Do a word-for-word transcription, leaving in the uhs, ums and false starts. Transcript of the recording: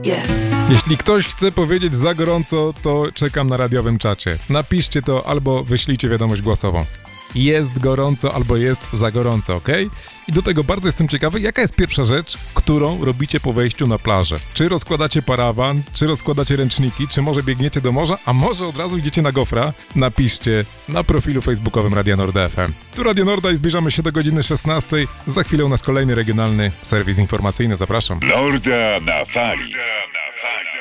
Yeah. Jeśli ktoś chce powiedzieć za gorąco, to czekam na radiowym czacie. Napiszcie to albo wyślijcie wiadomość głosową. Jest gorąco albo jest za gorąco, ok? I do tego bardzo jestem ciekawy, jaka jest pierwsza rzecz, którą robicie po wejściu na plażę? Czy rozkładacie parawan, czy rozkładacie ręczniki, czy może biegniecie do morza, a może od razu idziecie na gofra? Napiszcie na profilu facebookowym Radia Norda F M. Tu Radio Norda i zbliżamy się do godziny szesnastej. Za chwilę u nas kolejny regionalny serwis informacyjny. Zapraszam. Norda na fali.